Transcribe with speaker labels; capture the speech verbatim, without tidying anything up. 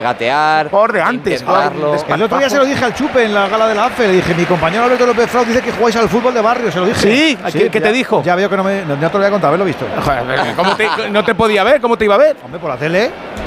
Speaker 1: gatear.
Speaker 2: Por de antes,
Speaker 1: intentarlo.
Speaker 3: El otro día se lo dije al Chupe en la gala de la A F E. Le dije, mi compañero Alberto López Frau dice que jugáis al fútbol de barrio. Se lo dije.
Speaker 2: ¿Sí? ¿Qué, ¿qué
Speaker 3: ya,
Speaker 2: te dijo?
Speaker 3: Ya veo que no, me, no, no te lo voy a contar, haberlo visto.
Speaker 2: Joder, ¿cómo te, no te podía ver? ¿Cómo te iba a ver?
Speaker 3: Hombre, por la tele.